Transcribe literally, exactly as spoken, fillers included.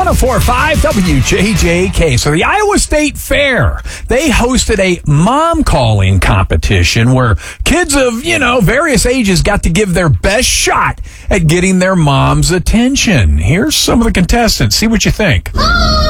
one oh four point five W J J K. So the Iowa State Fair, they hosted a mom calling competition where kids of, you know, various ages got to give their best shot at getting their mom's attention. Here's some of the contestants. See what you think. Mom!